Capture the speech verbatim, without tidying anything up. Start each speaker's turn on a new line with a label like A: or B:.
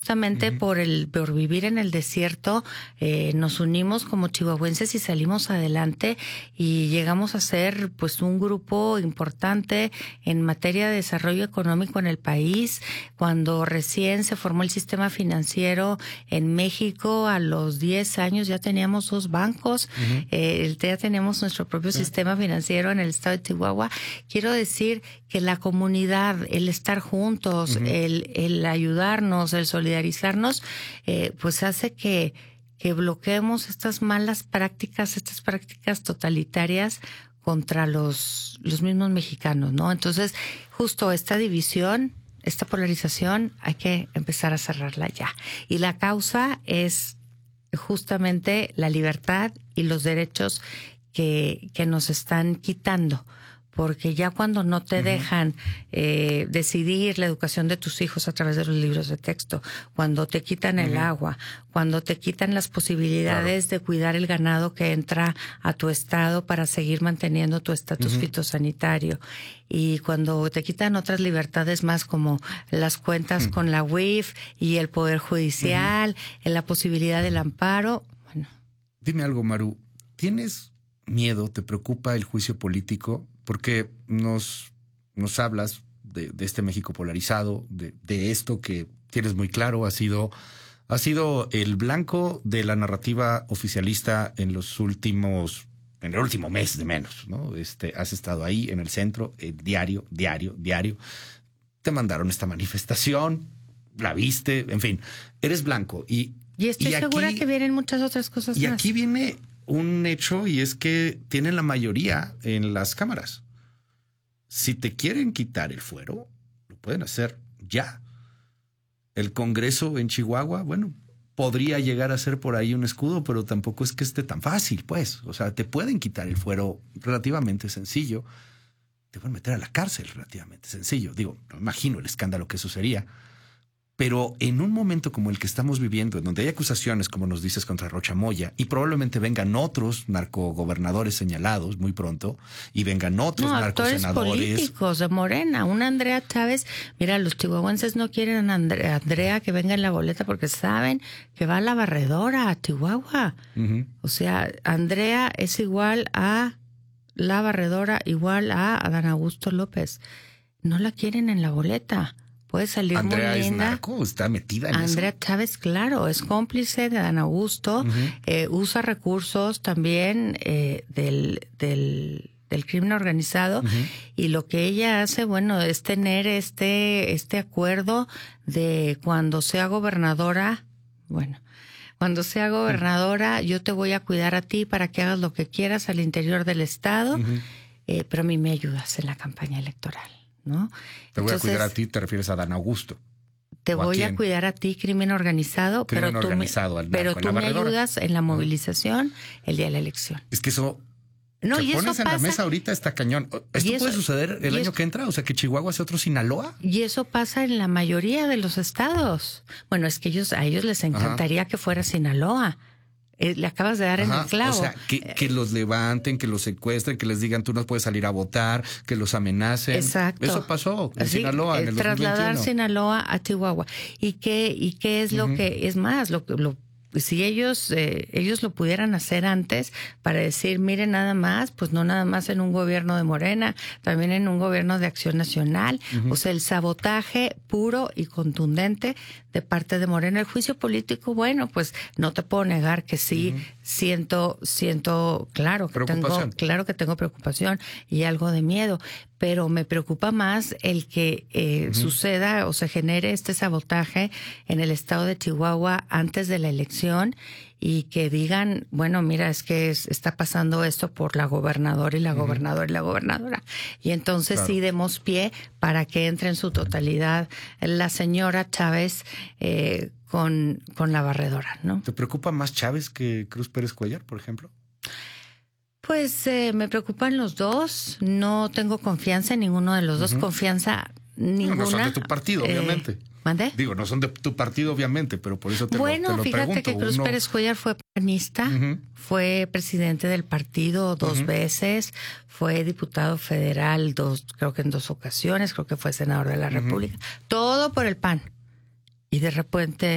A: justamente uh-huh. por el por vivir en el desierto, eh, nos unimos como chihuahuenses y salimos adelante y llegamos a ser pues un grupo importante en materia de desarrollo económico en el país. Cuando recién se formó el sistema financiero en México, a los diez años ya teníamos dos bancos, uh-huh. eh, ya teníamos nuestro propio uh-huh. sistema financiero en el estado de Chihuahua. Quiero decir que la comunidad, el estar juntos, uh-huh. el, el ayudarnos, el solidarizarnos, eh, pues hace que, que bloqueemos estas malas prácticas, estas prácticas totalitarias contra los, los mismos mexicanos, ¿no? Entonces, justo esta división, esta polarización, hay que empezar a cerrarla ya. Y la causa es justamente la libertad y los derechos que, que nos están quitando. Porque ya cuando no te uh-huh. dejan eh, decidir la educación de tus hijos a través de los libros de texto, cuando te quitan uh-huh. el agua, cuando te quitan las posibilidades claro. de cuidar el ganado que entra a tu estado para seguir manteniendo tu estatus uh-huh. fitosanitario, y cuando te quitan otras libertades más como las cuentas uh-huh. con la U I F y el Poder Judicial, uh-huh. la posibilidad del amparo. Bueno.
B: Dime algo, Maru, ¿tienes miedo, te preocupa el juicio político? Porque nos, nos hablas de, de este México polarizado, de, de esto que tienes muy claro, ha sido, ha sido el blanco de la narrativa oficialista en los últimos, en el último mes de menos, ¿no? Este, has estado ahí en el centro, eh, diario, diario, diario. Te mandaron esta manifestación, la viste, en fin, eres blanco. Y,
A: y estoy
B: y
A: segura
B: aquí,
A: que vienen muchas otras cosas
B: y
A: más.
B: Y aquí viene un hecho, y es que tienen la mayoría en las cámaras. Si te quieren quitar el fuero, lo pueden hacer ya. El Congreso en Chihuahua, bueno, podría llegar a ser por ahí un escudo, pero tampoco es que esté tan fácil, pues. O sea, te pueden quitar el fuero relativamente sencillo. Te pueden meter a la cárcel relativamente sencillo. Digo, no imagino el escándalo que eso sería. Pero en un momento como el que estamos viviendo, en donde hay acusaciones, como nos dices, contra Rocha Moya, y probablemente vengan otros narcogobernadores señalados muy pronto, y vengan otros
A: no,
B: narcosenadores.
A: Políticos de Morena, una Andrea Chávez. Mira, los chihuahuenses no quieren a Andrea, Andrea que venga en la boleta porque saben que va a la barredora a Chihuahua. Uh-huh. O sea, Andrea es igual a la barredora, igual a Adán Augusto López. No la quieren en la boleta. Puede salir
B: Andrea
A: muy linda.
B: Es narco, está metida en
A: Andrea
B: eso.
A: Chávez, claro, es cómplice de Adán Augusto, uh-huh. eh, usa recursos también eh, del, del, del crimen organizado, uh-huh. y lo que ella hace, bueno, es tener este, este acuerdo de cuando sea gobernadora, bueno, cuando sea gobernadora, uh-huh. yo te voy a cuidar a ti para que hagas lo que quieras al interior del estado, uh-huh. eh, pero a mí me ayudas en la campaña electoral, ¿no?
B: Te voy
A: Entonces,
B: a cuidar a ti, te refieres a Adán Augusto.
A: Te voy a, a cuidar a ti, crimen organizado,
B: crimen
A: pero tú,
B: organizado,
A: me,
B: al
A: pero tú me ayudas en la movilización uh-huh. el día de la elección.
B: Es que eso,
A: no,
B: te
A: y
B: pones
A: eso
B: en
A: pasa,
B: la mesa ahorita está cañón. ¿Esto
A: eso,
B: puede suceder el año
A: eso,
B: que entra? O sea, que Chihuahua sea otro Sinaloa.
A: Y eso pasa en la mayoría de los estados. Bueno, es que ellos a ellos les encantaría Ajá. que fuera Sinaloa. Eh, le acabas de dar Ajá, en el clavo.
B: O sea, que, que los levanten, que los secuestren, que les digan tú no puedes salir a votar, que los amenacen. Exacto. Eso pasó en Así,
A: Sinaloa, en el trasladar dos mil veintiuno. Sinaloa a Chihuahua. ¿Y qué, y qué es lo uh-huh. que, es más, lo, lo si ellos eh, ellos lo pudieran hacer antes para decir, miren, nada más, pues no nada más en un gobierno de Morena, también en un gobierno de Acción Nacional. Uh-huh. O sea, el sabotaje puro y contundente de parte de Morena. El juicio político, bueno, pues no te puedo negar que sí, uh-huh. siento, siento, claro que tengo, claro que tengo preocupación y algo de miedo, pero me preocupa más el que eh, uh-huh. suceda o se genere este sabotaje en el estado de Chihuahua antes de la elección y que digan, bueno, mira, es que es, está pasando esto por la gobernadora y la uh-huh. gobernadora y la gobernadora. Y entonces claro. sí demos pie para que entre en su totalidad la señora Chávez eh, con, con la barredora, ¿no?
B: ¿Te preocupa más Chávez que Cruz Pérez Cuellar, por ejemplo?
A: Pues eh, me preocupan los dos. No tengo confianza en ninguno de los uh-huh. dos. Confianza ninguna.
B: No, no son de tu partido, eh, obviamente.
A: ¿Mandé?
B: Digo, no son de tu partido, obviamente, pero por eso te
A: bueno,
B: lo, te lo pregunto.
A: Bueno, fíjate que Cruz Uno... Pérez Cuellar fue panista, uh-huh. fue presidente del partido dos uh-huh. veces, fue diputado federal dos, creo que en dos ocasiones, creo que fue senador de la uh-huh. República. Todo por el P A N. Y de repente